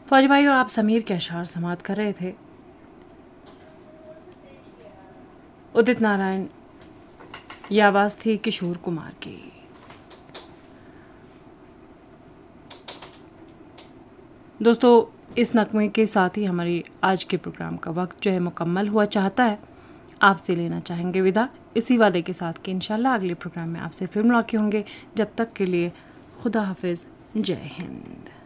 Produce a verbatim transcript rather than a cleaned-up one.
फौजी भाइयों, आप समीर के अशार समात कर रहे थे। उदित नारायण, ये आवाज़ थी किशोर कुमार की। दोस्तों, इस नगमे के साथ ही हमारी आज के प्रोग्राम का वक्त जो है मुकम्मल हुआ चाहता है। आपसे लेना चाहेंगे विदा, इसी वादे के साथ कि इंशाल्लाह अगले प्रोग्राम में आपसे फिर मुलाकात होंगे। जब तक के लिए खुदा हाफिज़, जय हिंद।